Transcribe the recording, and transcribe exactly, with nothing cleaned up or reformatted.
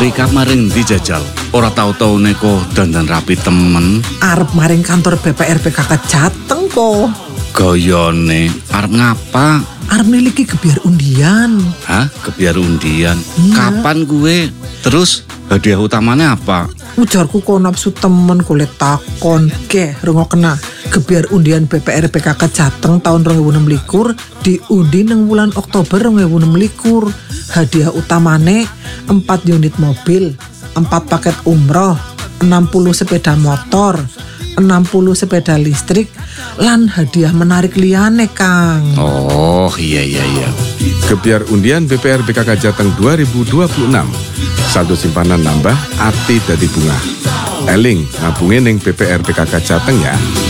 Rika maring ndi jajal? Ora tau-tau neko dandan rapi temen. Arep maring kantor B P R P K K Jateng kok. Goyone, arep ngapa? Arep miliki gebiar undian. Hah? Kebiar undian? Iya. Kapan gue? Terus hadiah utamanya apa? Ujarku kok nafsu temen kulit takon. Ke, rungokna. Gebiar undian B P R P K K Jateng tahun dua ribu enam belas diundi nang bulan Oktober dua ribu enam belas. Hadiah utamane empat unit mobil, empat paket umroh, enam puluh sepeda motor, enam puluh sepeda listrik, lan hadiah menarik liyane, Kang. Oh, iya iya iya. Gebiar undian B P R B K K Jateng dua ribu dua puluh enam. Saldo simpanan nambah, ati dadi bunga. Eling, ngabunge ning B P R B K K Jateng ya.